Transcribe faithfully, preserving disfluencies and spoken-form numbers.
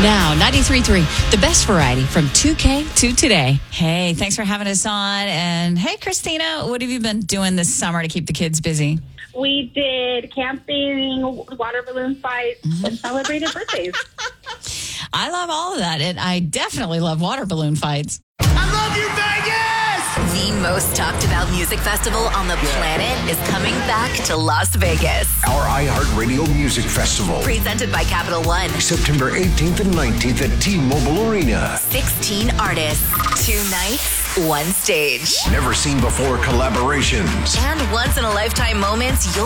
Now, ninety-three point three, the best variety from two K to today. Hey, thanks for having us on. And hey, Christina, what have you been doing this summer to keep the kids busy? We did camping, water balloon fights, and celebrated birthdays. I love all of that. And I definitely love water balloon fights. I love you, Vegas! The most talked about music festival on the planet is coming back to Las Vegas. Our iHeartRadio Music Festival. Presented by Capital One. September eighteenth and nineteenth at T-Mobile Arena. sixteen artists, two nights, one stage. Never seen before collaborations. And once in a lifetime moments you'll